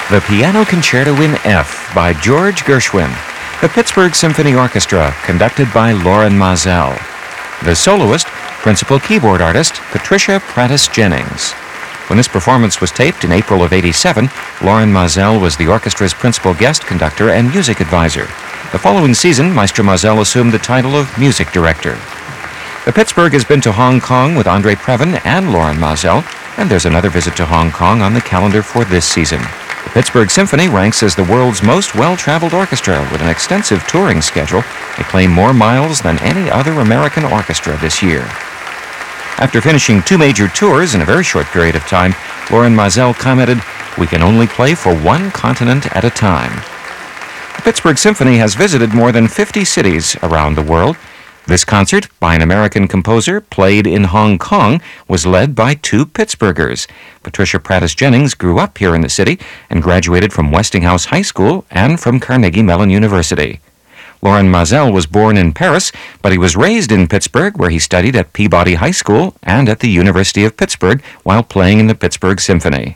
The Piano Concerto in F by George Gershwin. The Pittsburgh Symphony Orchestra, conducted by Loren Maazel. The soloist, principal keyboard artist, Patricia Prattis Jennings. When this performance was taped in April of '87, Loren Maazel was the orchestra's principal guest conductor and music advisor. The following season, Maestro Maazel assumed the title of music director. The Pittsburgh has been to Hong Kong with Andre Previn and Loren Maazel, and there's another visit to Hong Kong on the calendar for this season. The Pittsburgh Symphony ranks as the world's most well-traveled orchestra with an extensive touring schedule. They claim more miles than any other American orchestra this year. After finishing 2 major tours in a very short period of time, Loren Maazel commented, "We can only play for one continent at a time." The Pittsburgh Symphony has visited more than 50 cities around the world. This concert, by an American composer, played in Hong Kong, was led by 2 Pittsburghers. Patricia Prattis Jennings grew up here in the city and graduated from Westinghouse High School and from Carnegie Mellon University. Loren Maazel was born in Paris, but he was raised in Pittsburgh, where he studied at Peabody High School and at the University of Pittsburgh while playing in the Pittsburgh Symphony.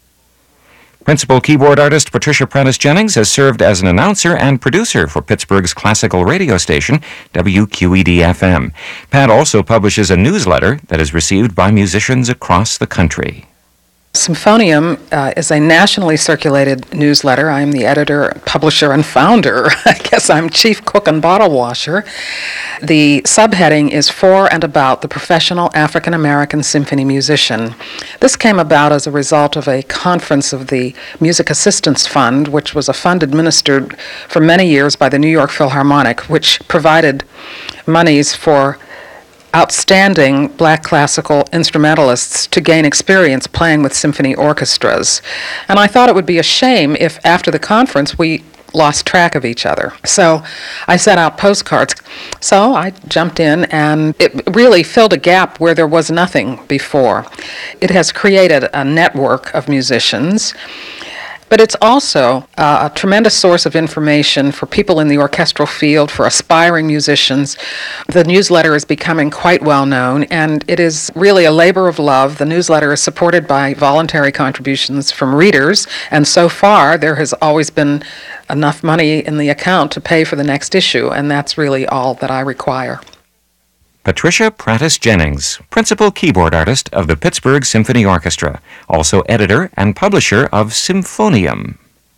Principal keyboard artist Patricia Prattis Jennings has served as an announcer and producer for Pittsburgh's classical radio station, WQED-FM. Pat also publishes a newsletter that is received by musicians across the country. Symphonium is a nationally circulated newsletter. I'm the editor, publisher, and founder. I guess I'm chief cook and bottle washer. The subheading is For and About the Professional African American Symphony Musician. This came about as a result of a conference of the Music Assistance Fund, which was a fund administered for many years by the New York Philharmonic, which provided monies for outstanding black classical instrumentalists to gain experience playing with symphony orchestras. And I thought it would be a shame if after the conference we lost track of each other. So I sent out postcards. So I jumped in, and it really filled a gap where there was nothing before. It has created a network of musicians, but it's also a tremendous source of information for people in the orchestral field, for aspiring musicians. The newsletter is becoming quite well known, and it is really a labor of love. The newsletter is supported by voluntary contributions from readers, and so far there has always been enough money in the account to pay for the next issue, and that's really all that I require. Patricia Prattis Jennings, principal keyboard artist of the Pittsburgh Symphony Orchestra, also editor and publisher of Symphonium.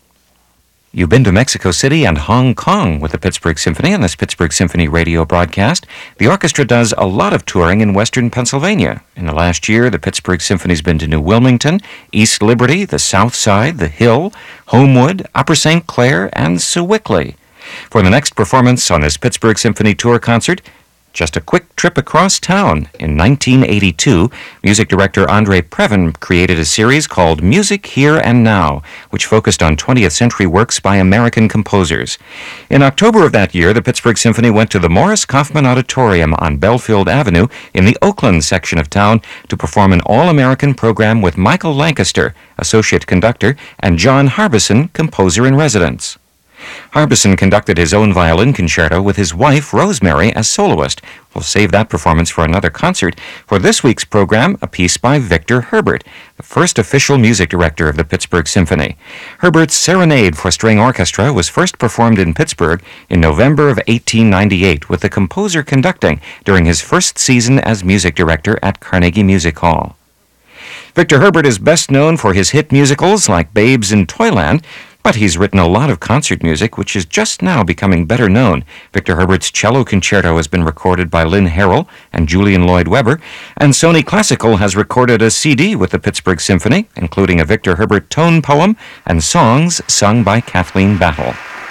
You've been to Mexico City and Hong Kong with the Pittsburgh Symphony on this Pittsburgh Symphony radio broadcast. The orchestra does a lot of touring in western Pennsylvania. In the last year, the Pittsburgh Symphony's been to New Wilmington, East Liberty, the South Side, the Hill, Homewood, Upper St. Clair, and Sewickley. For the next performance on this Pittsburgh Symphony tour concert, just a quick trip across town. In 1982, music director Andre Previn created a series called Music Here and Now, which focused on 20th century works by American composers. In October of that year, the Pittsburgh Symphony went to the Morris Kaufman Auditorium on Belfield Avenue in the Oakland section of town to perform an all-American program with Michael Lancaster, associate conductor, and John Harbison, composer-in-residence. Harbison conducted his own violin concerto with his wife, Rosemary, as soloist. We'll save that performance for another concert. For this week's program, a piece by Victor Herbert, the first official music director of the Pittsburgh Symphony. Herbert's Serenade for String Orchestra was first performed in Pittsburgh in November of 1898, with the composer conducting during his first season as music director at Carnegie Music Hall. Victor Herbert is best known for his hit musicals like Babes in Toyland, but he's written a lot of concert music, which is just now becoming better known. Victor Herbert's cello concerto has been recorded by Lynn Harrell and Julian Lloyd Webber, and Sony Classical has recorded a CD with the Pittsburgh Symphony, including a Victor Herbert tone poem and songs sung by Kathleen Battle.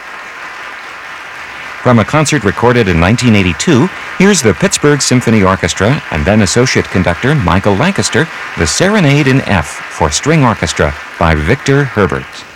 From a concert recorded in 1982, here's the Pittsburgh Symphony Orchestra and then associate conductor Michael Lancaster, the Serenade in F for String Orchestra by Victor Herbert.